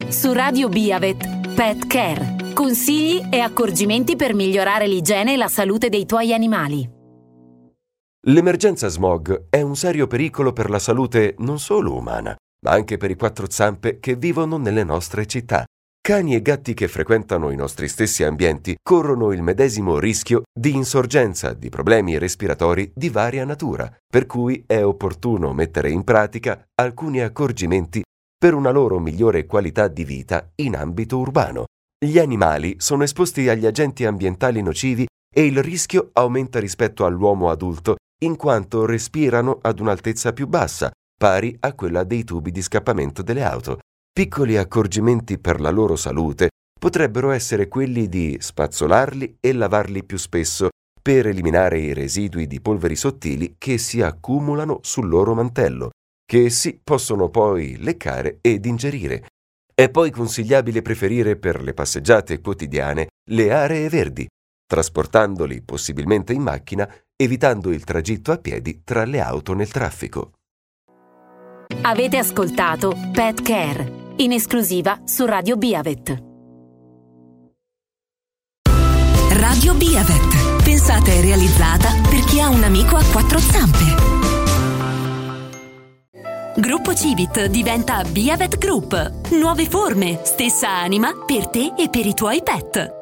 Su Radio Biavet, Pet Care. Consigli e accorgimenti per migliorare l'igiene e la salute dei tuoi animali. L'emergenza smog è un serio pericolo per la salute non solo umana, ma anche per i quattro zampe che vivono nelle nostre città. Cani e gatti che frequentano i nostri stessi ambienti corrono il medesimo rischio di insorgenza di problemi respiratori di varia natura, per cui è opportuno mettere in pratica alcuni accorgimenti per una loro migliore qualità di vita in ambito urbano. Gli animali sono esposti agli agenti ambientali nocivi e il rischio aumenta rispetto all'uomo adulto in quanto respirano ad un'altezza più bassa, pari a quella dei tubi di scappamento delle auto. Piccoli accorgimenti per la loro salute potrebbero essere quelli di spazzolarli e lavarli più spesso per eliminare i residui di polveri sottili che si accumulano sul loro mantello, che essi possono poi leccare ed ingerire. È poi consigliabile preferire per le passeggiate quotidiane le aree verdi, trasportandoli possibilmente in macchina, evitando il tragitto a piedi tra le auto nel traffico. Avete ascoltato Pet Care, in esclusiva su Radio Biavet. Radio Biavet, pensata e realizzata per chi ha un amico a quattro zampe. Gruppo Civit diventa Biavet Group. Nuove forme, stessa anima per te e per i tuoi pet.